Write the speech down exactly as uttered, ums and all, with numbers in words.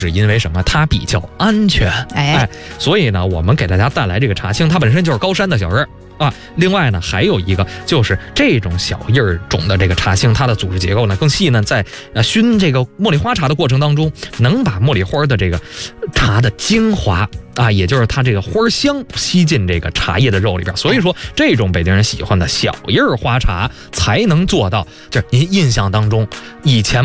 是因为什么？它比较安全， 哎哎，所以呢，我们给大家带来这个茶青，它本身就是高山的小叶儿啊。另外呢，还有一个就是这种小叶儿种的这个茶青，它的组织结构呢更细呢，在呃熏这个茉莉花茶的过程当中，能把茉莉花的这个茶的精华啊，也就是它这个花香吸进这个茶叶的肉里边。所以说，这种北京人喜欢的小叶花茶才能做到，就是您印象当中以前。